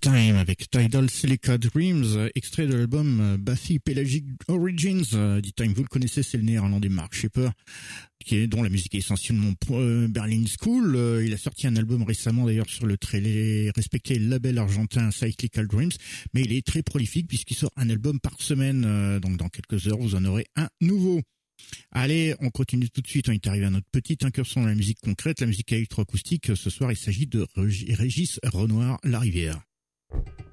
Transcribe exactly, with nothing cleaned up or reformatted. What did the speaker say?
Time avec Tidal Silica Dreams, extrait de l'album Bathy Pelagic Origins. D-Time, vous le connaissez, c'est le néerlandais Mark Shepper, qui est, dont la musique est essentiellement Berlin School. Il a sorti un album récemment d'ailleurs sur le très respecté label argentin Cyclical Dreams, mais il est très prolifique puisqu'il sort un album par semaine, donc dans quelques heures vous en aurez un nouveau. Allez, on continue tout de suite, on est arrivé à notre petite incursion dans la musique concrète, la musique électroacoustique. Ce soir il s'agit de Régis Renoir, La Rivière.